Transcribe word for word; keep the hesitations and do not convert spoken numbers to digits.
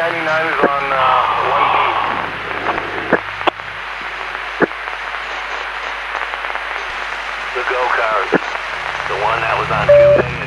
ninety-nine is on uh, one B. The go-kart. The one that was on two A.